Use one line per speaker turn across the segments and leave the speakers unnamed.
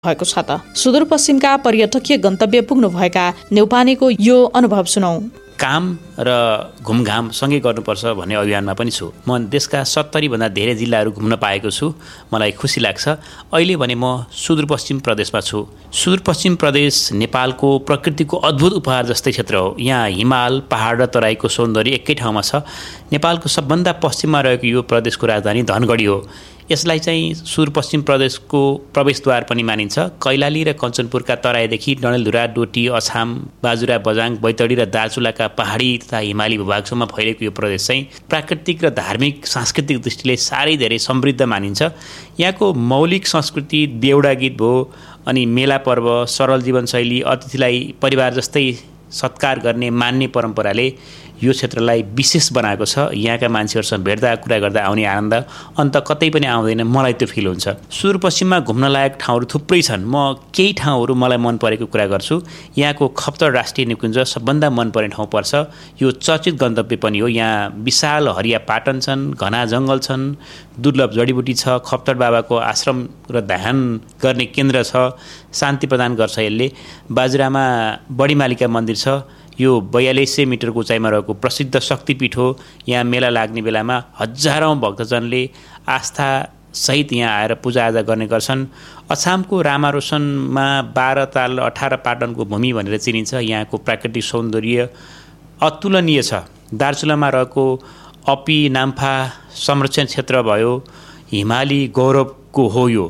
भएको छ त? सुदूरपश्चिमका पर्यटकीय गन्तव्य पुग्नुभएका नेउपानेको यो अनुभव सुनौ।
काम र घुमघाम सँगै गर्नुपर्छ भन्ने अभियानमा पनि छु। म देशका 70 भन्दा धेरै जिल्लाहरू घुम्न पाएको छु। मलाई खुसी लाग्छ। अहिले भने म सुदूरपश्चिम प्रदेशमा छु। सुदूरपश्चिम प्रदेश नेपालको प्रकृतिको अद्भुत उपहार जस्तै क्षेत्र हो। यहाँ हिमाल, पहाड र तराईको सौन्दर्य एकै ठाउँमा छ। नेपालको सबभन्दा पश्चिममा रहेको यो प्रदेशको राजधानी धनगढी हो। यसलाई चाहिँ सुदूरपश्चिम प्रदेशको प्रवेशद्वार पनि मानिन्छ। कैलाली र कञ्चनपुरका तराईदेखि डडेलधुरा, डोटी, अछाम, बाजुरा, बझाङ, बैतडी र दार्चुलाका पहाडी तथा हिमाली भूभागसम्म फैलेको यो प्रदेश चाहिँ प्राकृतिक र धार्मिक सांस्कृतिक दृष्टिले साह्रै धेरै समृद्ध मानिन्छ। यहाँको मौलिक संस्कृति देउडा गीत भयो, अनि मेला पर्व, सरल जीवनशैली, अतिथिलाई परिवार जस्तै सत्कार गर्ने मान्ने परम्पराले यो क्षेत्रलाई विशेष बनाएको छ। यहाँका मान्छेहरूसँग भेट्दा कुरा गर्दा आउने आनन्द अन्त कतै पनि आउँदैन, मलाई त्यो फिल हुन्छ। सुदूरपश्चिममा घुम्न लायक ठाउँहरू थुप्रै छन्। म केही ठाउँहरू मलाई मन परेको कुरा गर्छु। यहाँको खप्तर राष्ट्रिय निकुञ्ज सबभन्दा मनपर्ने ठाउँ पर्छ। यो चर्चित गन्तव्य पनि हो। यहाँ विशाल हरिया पाटन छन्, घना जङ्गल छन्, दुर्लभ जडीबुटी छ, खप्तर बाबाको आश्रम र ध्यान गर्ने केन्द्र छ, शान्ति प्रदान गर्छ यसले। बाजुरामा बडीमालिका मन्दिर छ। यो 4200 मिटरको उचाइमा रहेको प्रसिद्ध शक्तिपीठ हो। यहाँ मेला लाग्ने बेलामा हजारौँ भक्तजनले आस्थासहित यहाँ आएर पूजाआजा गर्ने गर्छन्। अछामको रामारोसनमा 12 ताल 18 पाटनको भूमि भनेर चिनिन्छ। यहाँको प्राकृतिक सौन्दर्य अतुलनीय छ। दार्चुलामा रहेको अपी नाम्फा संरक्षण क्षेत्र भयो, हिमाली गौरवको हो यो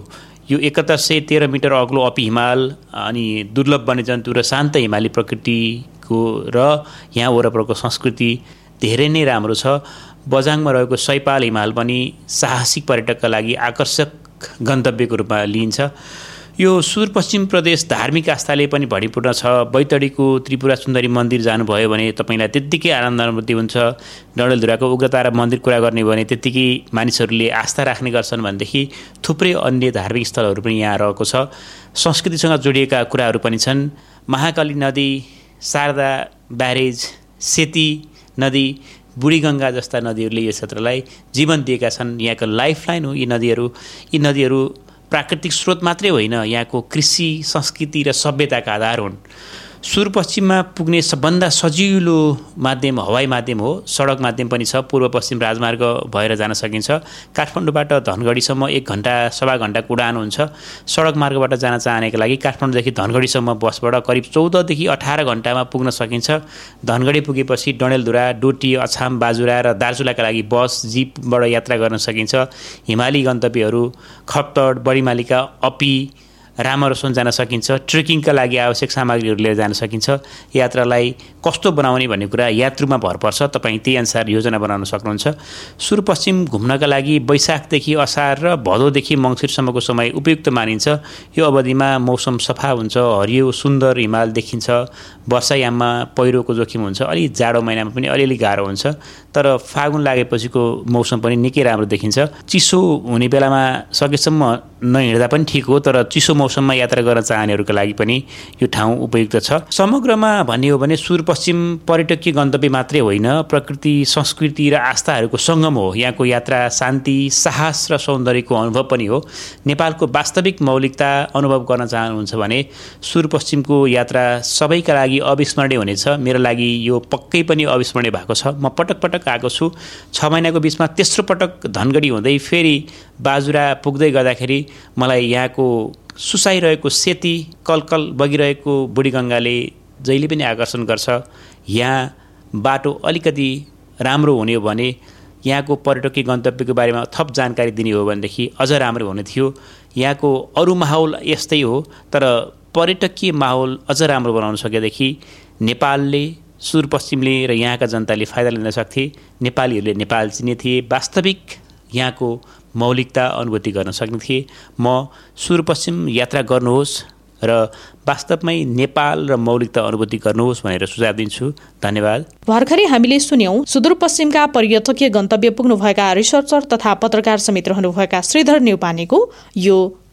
7113 मिटर अग्लो अपी हिमाल, अनि दुर्लभ वन्यजन्तु र शान्त हिमाली प्रकृतिको र यहाँ वरपरको संस्कृति धेरै नै राम्रो छ। बझाङमा रहेको सैपाल हिमाल पनि साहसिक पर्यटकका लागि आकर्षक गन्तव्यको रूपमा लिइन्छ। यो सुदूरपश्चिम प्रदेश धार्मिक आस्थाले पनि भरिपूर्ण छ। बैतडीको त्रिपुरा सुन्दरी मन्दिर जानुभयो भने तपाईँलाई त्यत्तिकै आनन्द अनुभूति हुन्छ। डडेलधुराको उग्रतारा मन्दिर कुरा गर्ने भने त्यत्तिकै मानिसहरूले आस्था राख्ने गर्छन्। भनेदेखि थुप्रै अन्य धार्मिक स्थलहरू पनि यहाँ रहेको छ। संस्कृतिसँग जोडिएका कुराहरू पनि छन्। महाकाली नदी, शारदा ब्यारेज, सेती नदी, बुढीगङ्गा जस्ता नदीहरूले यो क्षेत्रलाई जीवन दिएका छन्। यहाँको लाइफलाइन हो यी नदीहरू प्राकृतिक स्रोत मात्रै होइन, यहाँको कृषि, संस्कृति र सभ्यताका आधार हुन्। सुदूरपश्चिममा पुग्ने सबभन्दा सजिलो माध्यम हवाई माध्यम हो। सडक माध्यम पनि छ। पूर्व पश्चिम राजमार्ग भएर जान सकिन्छ। काठमाडौँबाट धनगढीसम्म 1 घण्टा सवा घण्टाको उडान हुन्छ। सडक मार्गबाट जान चाहनेका लागि काठमाडौँदेखि धनगढीसम्म बसबाट करिब 14 देखि 18 घण्टामा पुग्न सकिन्छ। धनगढी पुगेपछि डडेलधुरा, डोटी, अछाम, बाजुरा र दार्चुलाका लागि बस, जिपबाट यात्रा गर्न सकिन्छ। हिमाली गन्तव्यहरू खप्तड, बडीमालिका, अपी, रामारोसन जान सकिन्छ। ट्रेकिङका लागि आवश्यक सामग्रीहरू लिएर जान सकिन्छ। यात्रालाई कस्तो बनाउने भन्ने कुरा यात्रुमा भर पर्छ। तपाईँ त्यही अनुसार योजना बनाउन सक्नुहुन्छ। सुदूरपश्चिम घुम्नका लागि वैशाखदेखि असार र भदौदेखि मङ्सिरसम्मको समय उपयुक्त मानिन्छ। यो अवधिमा मौसम सफा हुन्छ, हरियो सुन्दर हिमाल देखिन्छ। वर्षायाममा पहिरोको जोखिम हुन्छ। अलि जाडो महिनामा पनि अलिअलि गाह्रो हुन्छ, तर फागुन लागेपछिको मौसम पनि निकै राम्रो देखिन्छ। चिसो हुने बेलामा सकेसम्म नहिँड्दा पनि ठिक हो, तर चिसो मौसममा यात्रा गर्न चाहनेहरूका लागि पनि यो ठाउँ उपयुक्त छ। समग्रमा भन्ने हो भने सुदूरपश्चिम पर्यटकीय गन्तव्य मात्रै होइन, प्रकृति, संस्कृति र आस्थाहरूको सङ्गम हो। यहाँको यात्रा शान्ति, साहस र सौन्दर्यको अनुभव पनि हो। नेपालको वास्तविक मौलिकता अनुभव गर्न चाहनुहुन्छ भने सुदूरपश्चिमको यात्रा सबैका लागि अविस्मरणीय हुनेछ। मेरो लागि यो पक्कै पनि अविस्मरणीय भएको छ। म पटक पटक आएको छु। 6 महिनाको बिचमा तेस्रो पटक धनगढी हुँदै फेरि बाजुरा पुग्दै गर्दाखेरि मलाई यहाँको सुसाइरहेको सेती, कलकल बगिरहेको बुढीगङ्गाले जहिले पनि आकर्षण गर्छ। यहाँ बाटो अलिकति राम्रो हुने हो भने, यहाँको पर्यटकीय गन्तव्यको बारेमा थप जानकारी दिने हो भनेदेखि अझ राम्रो हुने थियो। यहाँको अरू माहौल यस्तै हो, तर पर्यटकीय माहौल अझ राम्रो बनाउन सकेदेखि नेपालले, सुदूरपश्चिमले र यहाँका जनताले फाइदा लिन सक्थे। नेपालीहरूले नेपाल चिन्ने थिए। वास्तविक यहाँको मौलिकता अनुभूति गर्न सक्ने थिए। म सुदूरपश्चिम यात्रा गर्नुहोस् र वास्तवमै नेपाल र मौलिकता अनुभूति गर्नुहोस् भनेर सुझाव दिन्छु। धन्यवाद।
भर्खरै हामीले सुन्यौं सुदूरपश्चिमका पर्यटकीय गन्तव्य पुग्नुभएका रिसर्चर तथा पत्रकार समेत रहनुभएका श्रीधर नेउपानेको यो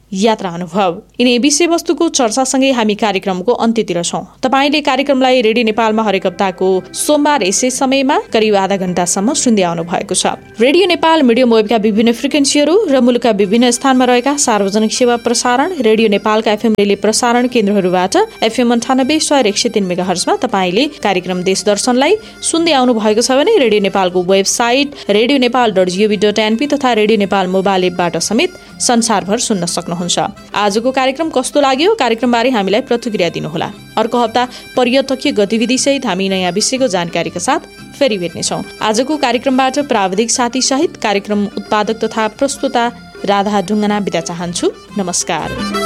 यात्रा अनुभव। यिनै विषयवस्तुको चर्चासँगै हामी कार्यक्रमको अन्त्यतिर छौं। तपाईले कार्यक्रमलाई रेडियो नेपालमा हरेक हप्ताको सोमबार यसै समयमा करिब आधा घण्टासम्म सुन्दै आउनु भएको छ। रेडियो नेपाल मिडियम वेभका विभिन्न फ्रिक्वेन्सीहरू र मुलुकका विभिन्न स्थानमा रहेका सार्वजनिक सेवा प्रसारण रेडियो नेपालका एफएम रिले प्रसारण केन्द्रहरूबाट एफएम 98.103 मेगाहर्जमा तपाईले कार्यक्रम देश दर्शनलाई सुन्दै आउनु भएको छ भने रेडियो नेपालको वेबसाइट radionepal.gov.np तथा रेडियो नेपाल मोबाइल एपबाट समेत संसारभर सुन्न सक्नुहुन्छ। आजको कार्यक्रम कस्तो लाग्यो? कार्यक्रमबारे हामीलाई प्रतिक्रिया दिनुहोला। अर्को हप्ता पर्यटकीय गतिविधि सहित हामी नयाँ विषयको जानकारीका साथ फेरि भेट्नेछौँ। आजको कार्यक्रमबाट प्राविधिक साथी सहित कार्यक्रम उत्पादक तथा प्रस्तुता राधा ढुङ्गाना बिदा चाहन्छु। नमस्कार।